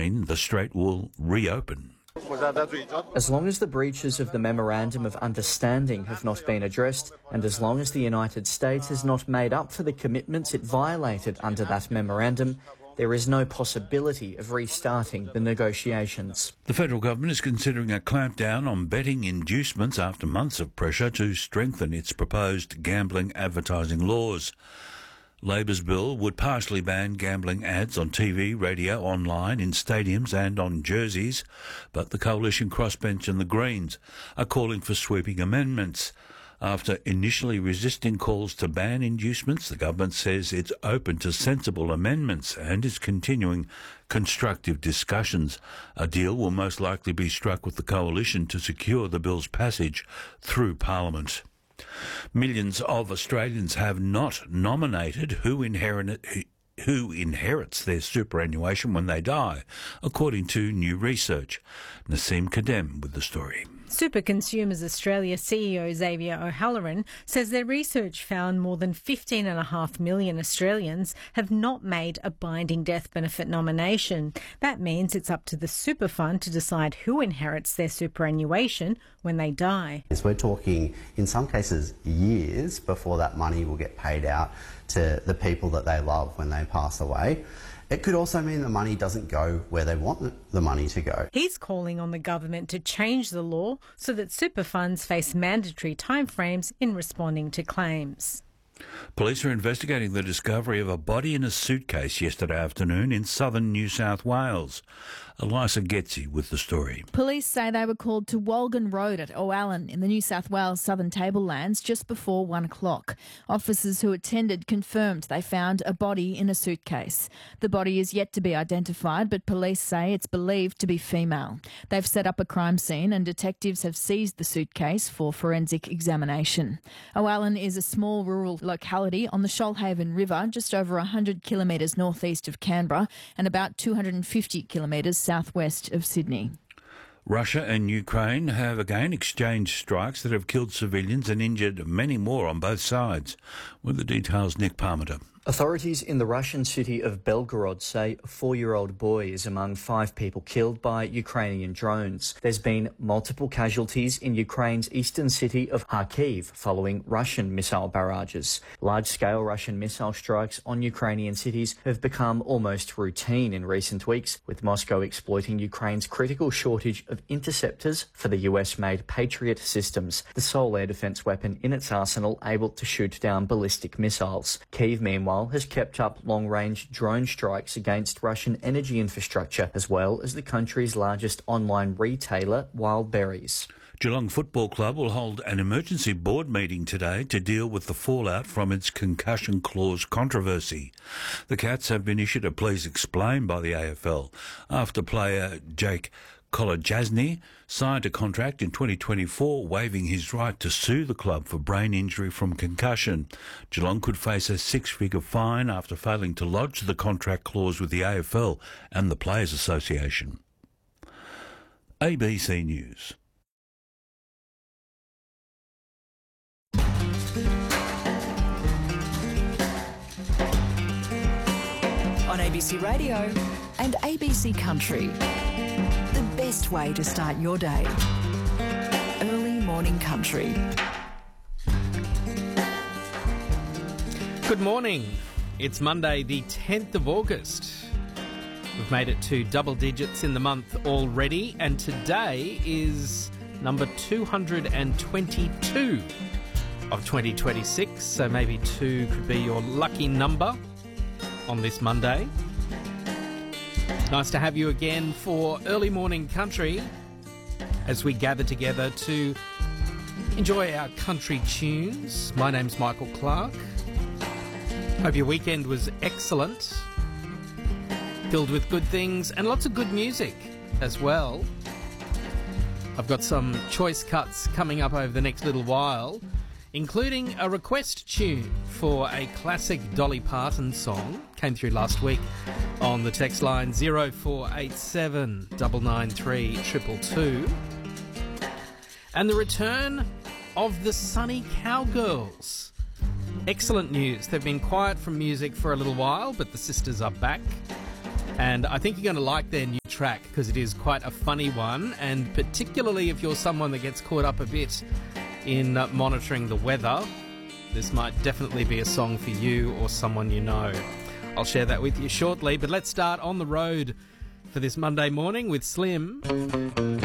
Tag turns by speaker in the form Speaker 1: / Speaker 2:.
Speaker 1: mean the strait will reopen.
Speaker 2: As long as the breaches of the Memorandum of Understanding have not been addressed, and as long as the United States has not made up for the commitments it violated under that memorandum, there is no possibility of restarting the negotiations.
Speaker 1: The federal government is considering a clampdown on betting inducements after months of pressure to strengthen its proposed gambling advertising laws. Labor's bill would partially ban gambling ads on TV, radio, online, in stadiums and on jerseys, but the Coalition Crossbench and the Greens are calling for sweeping amendments. After initially resisting calls to ban inducements, the government says it's open to sensible amendments and is continuing constructive discussions. A deal will most likely be struck with the Coalition to secure the bill's passage through Parliament. Millions of Australians have not nominated who inherits their superannuation when they die, according to new research. Naseem Kadem with the story.
Speaker 3: Super Consumers Australia CEO Xavier O'Halloran says their research found more than 15.5 million Australians have not made a binding death benefit nomination. That means it's up to the super fund to decide who inherits their superannuation when they die.
Speaker 4: We're talking, in some cases, years before that money will get paid out to the people that they love when they pass away. It could also mean the money doesn't go where they want the money to go.
Speaker 3: He's calling on the government to change the law so that super funds face mandatory timeframes in responding to claims.
Speaker 1: Police are investigating the discovery of a body in a suitcase yesterday afternoon in southern New South Wales. Elisa Getzi with the story.
Speaker 5: Police say they were called to Walgan Road at O'Allen in the New South Wales Southern Tablelands just before 1 o'clock. Officers who attended confirmed they found a body in a suitcase. The body is yet to be identified, but police say it's believed to be female. They've set up a crime scene and detectives have seized the suitcase for forensic examination. O'Allen is a small rural locality on the Shoalhaven River, just over 100 kilometres northeast of Canberra and about 250 kilometres southwest of Sydney.
Speaker 1: Russia and Ukraine have again exchanged strikes that have killed civilians and injured many more on both sides. With the details, Nick Parmenter.
Speaker 2: Authorities in the Russian city of Belgorod say a 4-year-old boy is among 5 people killed by Ukrainian drones. There's been multiple casualties in Ukraine's eastern city of Kharkiv following Russian missile barrages. Large-scale Russian missile strikes on Ukrainian cities have become almost routine in recent weeks, with Moscow exploiting Ukraine's critical shortage of interceptors for the US-made Patriot systems, the sole air defense weapon in its arsenal able to shoot down ballistic missiles. Kyiv, meanwhile, has kept up long-range drone strikes against Russian energy infrastructure, as well as the country's largest online retailer, Wild Berries.
Speaker 1: Geelong Football Club will hold an emergency board meeting today to deal with the fallout from its concussion clause controversy. The Cats have been issued a please explain by the AFL after player Jake Kolodjasny signed a contract in 2024 waiving his right to sue the club for brain injury from concussion. Geelong could face a 6-figure fine after failing to lodge the contract clause with the AFL and the Players Association. ABC News.
Speaker 6: On ABC Radio and ABC Country. The best way to start your day. Early morning country.
Speaker 7: Good morning. It's Monday the 10th of August. We've made it to double digits in the month already, and today is number 222 of 2026, so maybe 2 could be your lucky number on this Monday. Nice to have you again for Early Morning Country as we gather together to enjoy our country tunes. My name's Michael Clark. Hope your weekend was excellent, filled with good things and lots of good music as well. I've got some choice cuts coming up over the next little while, including a request tune for a classic Dolly Parton song. Came through last week on the text line 0487 993 222. And the return of the Sunny Cowgirls. Excellent news. They've been quiet from music for a little while, but the sisters are back. And I think you're going to like their new track because it is quite a funny one, and particularly if you're someone that gets caught up a bit in monitoring the weather, this might definitely be a song for you or someone you know. I'll share that with you shortly, but let's start on the road for this Monday morning with Slim.